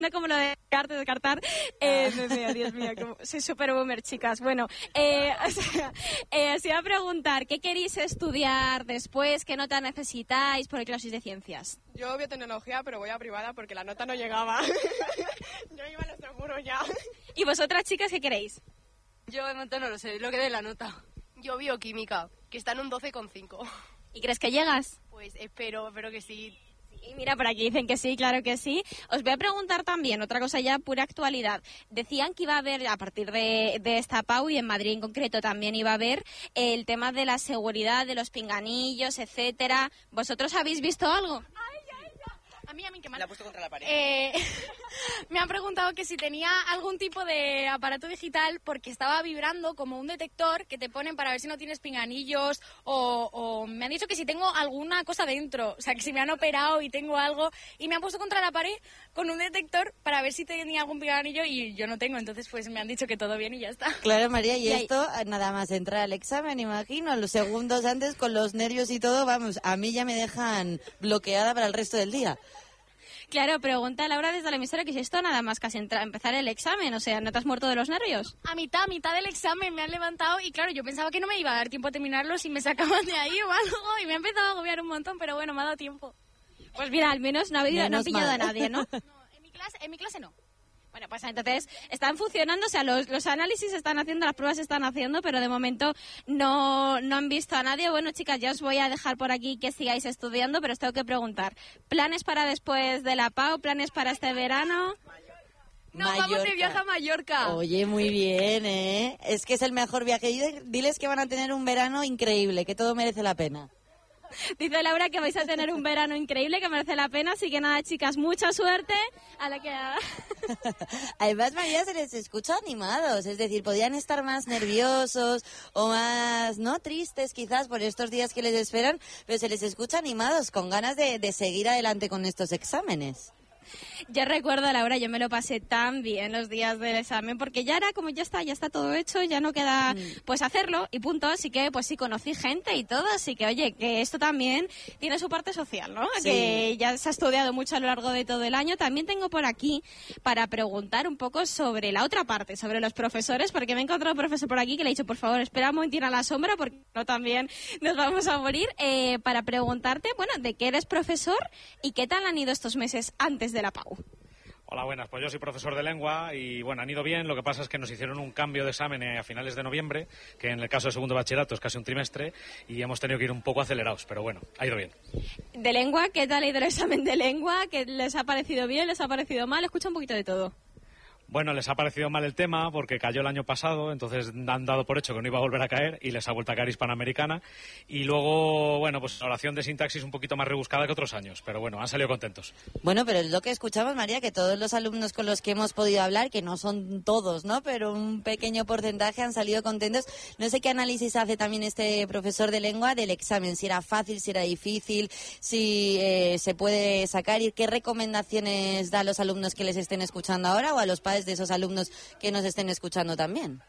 No como lo de descartar. Dios mío, soy súper boomer, chicas. Bueno, os iba a preguntar, ¿qué queréis estudiar después? ¿Qué nota necesitáis por el clases de ciencias? Yo biotecnología, pero voy a privada porque la nota no llegaba. Yo iba a lo seguro ya. ¿Y vosotras, chicas, qué queréis? Yo de momento no lo sé, lo que dé la nota. Yo bioquímica, que está en un 12,5. ¿Y crees que llegas? Pues espero que sí. Y mira, por aquí dicen que sí, claro que sí. Os voy a preguntar también, otra cosa ya, pura actualidad. Decían que iba a haber, a partir de esta PAU, y en Madrid en concreto también iba a haber, el tema de la seguridad, de los pinganillos, etcétera. ¿Vosotros habéis visto algo? A mí, qué mal. La he puesto contra la pared. Me han preguntado que si tenía algún tipo de aparato digital porque estaba vibrando como un detector que te ponen para ver si no tienes pinganillos o me han dicho que si tengo alguna cosa dentro, o sea, que si me han operado y tengo algo y me han puesto contra la pared con un detector para ver si tenía algún pinganillo y yo no tengo, entonces pues me han dicho que todo bien y ya está. Claro, María, y esto nada más entrar al examen, imagino, los segundos antes con los nervios y todo, vamos, a mí ya me dejan bloqueada para el resto del día. Claro, pregunta Laura desde la emisora que si esto nada más casi empezar el examen, o sea, ¿no te has muerto de los nervios? A mitad del examen me han levantado y claro, yo pensaba que no me iba a dar tiempo a terminarlo si me sacaban de ahí o algo y me ha empezado a agobiar un montón, pero bueno, me ha dado tiempo. Pues mira, al menos no ha pillado a nadie, ¿no? No, en mi clase no. Bueno, pues entonces están funcionando, o sea, los análisis se están haciendo, las pruebas se están haciendo, pero de momento no han visto a nadie. Bueno, chicas, ya os voy a dejar por aquí que sigáis estudiando, pero os tengo que preguntar, ¿planes para después de la PAU? ¿Planes para este verano? Nos vamos de viaje a Mallorca. Oye, muy bien, ¿eh? Es que es el mejor viaje. Diles que van a tener un verano increíble, que todo merece la pena. Dice Laura que vais a tener un verano increíble, que merece la pena, así que nada, chicas, mucha suerte a la que... Además, María, se les escucha animados, es decir, podían estar más nerviosos o más, ¿no?, tristes quizás por estos días que les esperan, pero se les escucha animados, con ganas de seguir adelante con estos exámenes. Yo recuerdo, Laura, yo me lo pasé tan bien los días del examen, porque ya era como ya está todo hecho, ya no queda pues hacerlo y punto, así que pues sí conocí gente y todo, así que oye, que esto también tiene su parte social, ¿no? Sí. Que ya se ha estudiado mucho a lo largo de todo el año. También tengo por aquí para preguntar un poco sobre la otra parte, sobre los profesores, porque me he encontrado un profesor por aquí que le he dicho, por favor, espera un momentín a la sombra, porque no también nos vamos a morir, para preguntarte, bueno, de qué eres profesor y qué tal han ido estos meses antes de la PAU. Hola, buenas. Pues yo soy profesor de lengua y, bueno, han ido bien. Lo que pasa es que nos hicieron un cambio de examen a finales de noviembre, que en el caso de segundo bachillerato es casi un trimestre, y hemos tenido que ir un poco acelerados, pero bueno, ha ido bien. De lengua, ¿qué tal ha ido el examen de lengua? ¿Qué les ha parecido bien? ¿Les ha parecido mal? Escucha un poquito de todo. Bueno, les ha parecido mal el tema porque cayó el año pasado, entonces han dado por hecho que no iba a volver a caer y les ha vuelto a caer hispanoamericana. Y luego, bueno, pues la oración de sintaxis un poquito más rebuscada que otros años, pero bueno, han salido contentos. Bueno, pero es lo que escuchamos, María, que todos los alumnos con los que hemos podido hablar, que no son todos, ¿no?, pero un pequeño porcentaje han salido contentos. No sé qué análisis hace también este profesor de lengua del examen, si era fácil, si era difícil, si se puede sacar, y qué recomendaciones da a los alumnos que les estén escuchando ahora o a los padres de esos alumnos que nos estén escuchando también.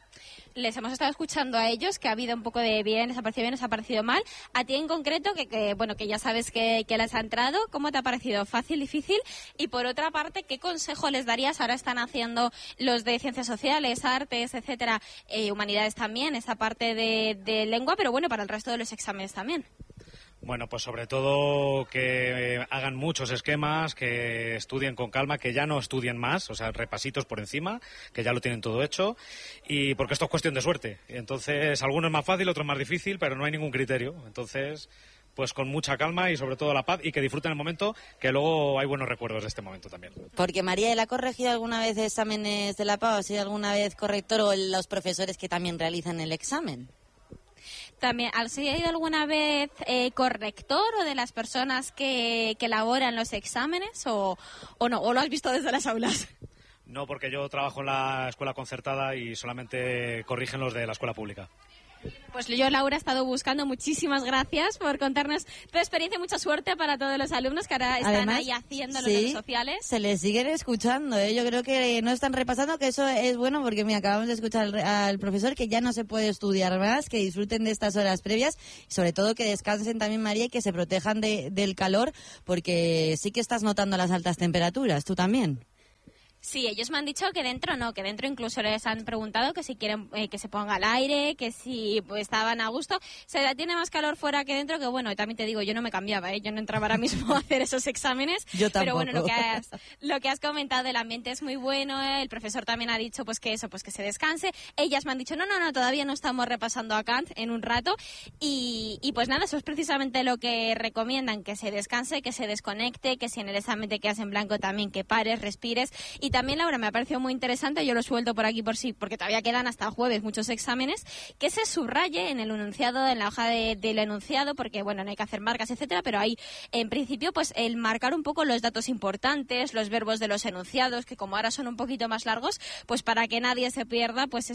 Les hemos estado escuchando a ellos, que ha habido un poco de bien, les ha parecido mal. A ti en concreto, bueno, que ya sabes que les ha entrado, ¿cómo te ha parecido? ¿Fácil, difícil? Y por otra parte, ¿qué consejo les darías? Ahora están haciendo los de ciencias sociales, artes, etcétera, humanidades también, esa parte de lengua, pero bueno, para el resto de los exámenes también. Bueno, pues sobre todo que hagan muchos esquemas, que estudien con calma, que ya no estudien más, o sea, repasitos por encima, que ya lo tienen todo hecho, y porque esto es cuestión de suerte. Entonces, alguno es más fácil, otro es más difícil, pero no hay ningún criterio. Entonces, pues con mucha calma y sobre todo la paz, y que disfruten el momento, que luego hay buenos recuerdos de este momento también. Porque María, ¿él ha corregido alguna vez exámenes de la PAU? ¿Ha sido alguna vez corrector, o los profesores que también realizan el examen? También, ¿has ido alguna vez corrector o de las personas que elaboran los exámenes o no? ¿O lo has visto desde las aulas? No, porque yo trabajo en la escuela concertada y solamente corrigen los de la escuela pública. Pues yo, Laura, he estado buscando. Muchísimas gracias por contarnos tu experiencia y mucha suerte para todos los alumnos que ahora están además ahí haciendo los redes sociales. Se les siguen escuchando, ¿eh? Yo creo que no están repasando, que eso es bueno, porque mira, acabamos de escuchar al profesor que ya no se puede estudiar más, que disfruten de estas horas previas y sobre todo que descansen también, María, y que se protejan del calor, porque sí que estás notando las altas temperaturas, ¿tú también? Sí, ellos me han dicho que dentro no, que dentro incluso les han preguntado que si quieren que se ponga al aire, que si pues, estaban a gusto. Tiene más calor fuera que dentro, que bueno, y también te digo, yo no me cambiaba, yo no entraba ahora mismo a hacer esos exámenes. Yo tampoco. Pero bueno, lo que has comentado, el ambiente es muy bueno, el profesor también ha dicho pues que eso, pues que se descanse. Ellas me han dicho, no, todavía no estamos repasando a Kant en un rato. Y pues nada, eso es precisamente lo que recomiendan, que se descanse, que se desconecte, que si en el examen te quedas en blanco también que pares, respires. Y también, Laura, me ha parecido muy interesante, yo lo suelto por aquí por sí, porque todavía quedan hasta el jueves muchos exámenes, que se subraye en el enunciado, en la hoja del enunciado, porque bueno, no hay que hacer marcas, etcétera, pero hay en principio pues el marcar un poco los datos importantes, los verbos de los enunciados, que como ahora son un poquito más largos, pues para que nadie se pierda pues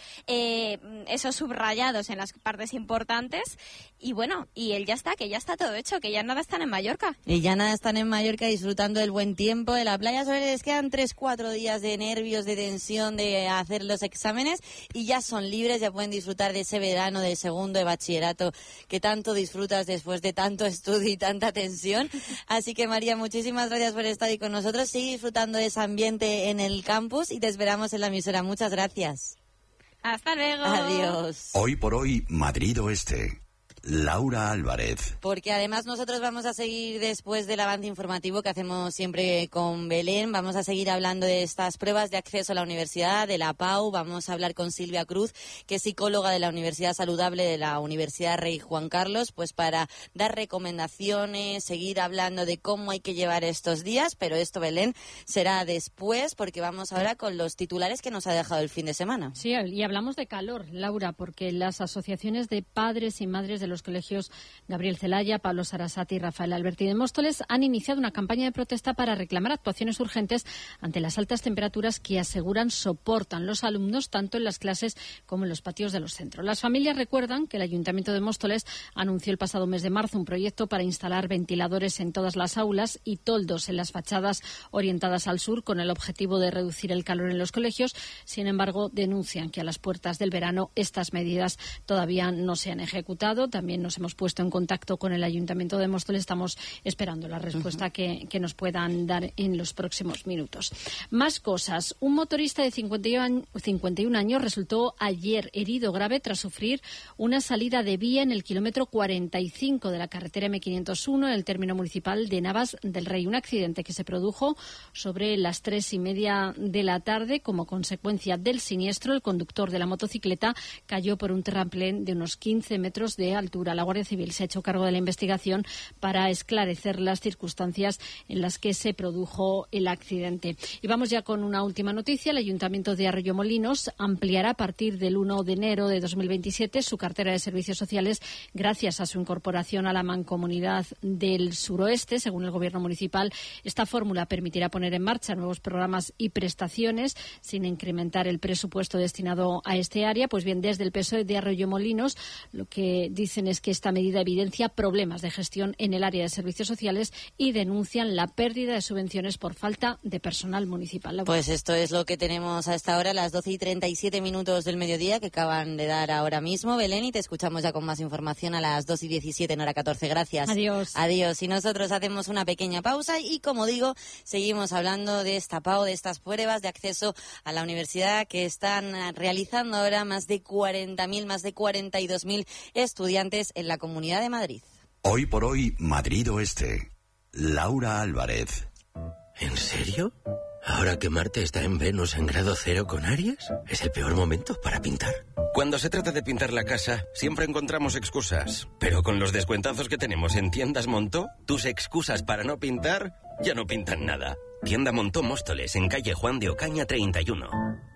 esos subrayados en las partes importantes. Y bueno, y él ya está, que ya está todo hecho, que ya nada están en Mallorca. Y ya nada están en Mallorca disfrutando del buen tiempo, de la playa. Solo les quedan 3-4 días de nervios, de tensión, de hacer los exámenes y ya son libres, ya pueden disfrutar de ese verano de segundo de bachillerato que tanto disfrutas después de tanto estudio y tanta tensión. Así que, María, muchísimas gracias por estar ahí con nosotros. Sigue disfrutando de ese ambiente en el campus y te esperamos en la emisora. Muchas gracias. Hasta luego. Adiós. Hoy por hoy, Madrid Oeste. Laura Álvarez. Porque además nosotros vamos a seguir después del avance informativo que hacemos siempre con Belén. Vamos a seguir hablando de estas pruebas de acceso a la universidad, de la PAU. Vamos a hablar con Silvia Cruz, que es psicóloga de la Universidad Saludable de la Universidad Rey Juan Carlos, pues para dar recomendaciones, seguir hablando de cómo hay que llevar estos días. Pero esto, Belén, será después, porque vamos ahora con los titulares que nos ha dejado el fin de semana. Sí, y hablamos de calor, Laura, porque las asociaciones de padres y madres de los colegios Gabriel Celaya, Pablo Sarasate y Rafael Alberti de Móstoles han iniciado una campaña de protesta para reclamar actuaciones urgentes ante las altas temperaturas que aseguran soportan los alumnos tanto en las clases como en los patios de los centros. Las familias recuerdan que el Ayuntamiento de Móstoles anunció el pasado mes de marzo un proyecto para instalar ventiladores en todas las aulas y toldos en las fachadas orientadas al sur con el objetivo de reducir el calor en los colegios. Sin embargo, denuncian que a las puertas del verano estas medidas todavía no se han ejecutado. También nos hemos puesto en contacto con el Ayuntamiento de Móstoles. Estamos esperando la respuesta que nos puedan dar en los próximos minutos. Más cosas. Un motorista de 51 años resultó ayer herido grave tras sufrir una salida de vía en el kilómetro 45 de la carretera M501 en el término municipal de Navas del Rey. Un accidente que se produjo sobre las 3:30 de la tarde. Como consecuencia del siniestro, el conductor de la motocicleta cayó por un terraplén de unos 15 metros de altura. La Guardia Civil se ha hecho cargo de la investigación para esclarecer las circunstancias en las que se produjo el accidente. Y vamos ya con una última noticia. El Ayuntamiento de Arroyomolinos ampliará a partir del 1 de enero de 2027 su cartera de servicios sociales gracias a su incorporación a la Mancomunidad del Suroeste. Según el Gobierno municipal, esta fórmula permitirá poner en marcha nuevos programas y prestaciones sin incrementar el presupuesto destinado a este área. Pues bien, desde el PSOE de Arroyomolinos lo que dicen es que esta medida evidencia problemas de gestión en el área de servicios sociales y denuncian la pérdida de subvenciones por falta de personal municipal. Pues esto es lo que tenemos a esta hora, las 12:37 del mediodía, que acaban de dar ahora mismo, Belén, y te escuchamos ya con más información a las 2:17 en hora 14. Gracias. Adiós. Adiós. Y nosotros hacemos una pequeña pausa y, como digo, seguimos hablando de esta PAU, de estas pruebas de acceso a la universidad que están realizando ahora más de 40.000, más de 42.000 estudiantes en la Comunidad de Madrid. Hoy por hoy, Madrid Oeste. Laura Álvarez. ¿En serio? ¿Ahora que Marte está en Venus en grado 0 con Aries? ¿Es el peor momento para pintar? Cuando se trata de pintar la casa, siempre encontramos excusas. Pero con los descuentazos que tenemos en Tiendas Montó, tus excusas para no pintar ya no pintan nada. Tienda Montó Móstoles, en calle Juan de Ocaña 31.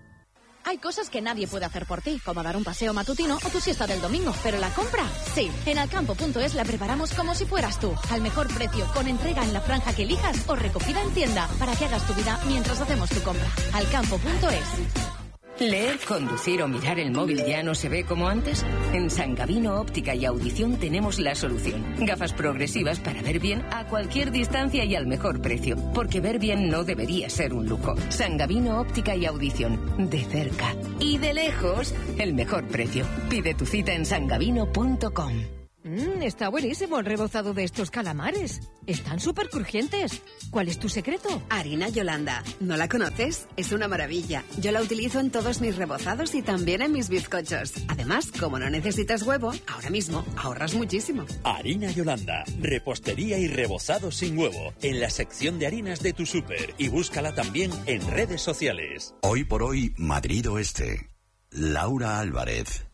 Hay cosas que nadie puede hacer por ti, como dar un paseo matutino o tu siesta del domingo, pero la compra, sí. En alcampo.es la preparamos como si fueras tú, al mejor precio, con entrega en la franja que elijas o recogida en tienda, para que hagas tu vida mientras hacemos tu compra. Alcampo.es. ¿Leer, conducir o mirar el móvil ya no se ve como antes? En San Gabino Óptica y Audición tenemos la solución. Gafas progresivas para ver bien a cualquier distancia y al mejor precio. Porque ver bien no debería ser un lujo. San Gabino Óptica y Audición. De cerca y de lejos, el mejor precio. Pide tu cita en sangabino.com. Está buenísimo el rebozado de estos calamares. Están súper crujientes. ¿Cuál es tu secreto? Harina Yolanda. ¿No la conoces? Es una maravilla. Yo la utilizo en todos mis rebozados y también en mis bizcochos. Además, como no necesitas huevo, ahora mismo ahorras muchísimo. Harina Yolanda. Repostería y rebozado sin huevo. En la sección de harinas de tu súper. Y búscala también en redes sociales. Hoy por hoy, Madrid Oeste. Laura Álvarez.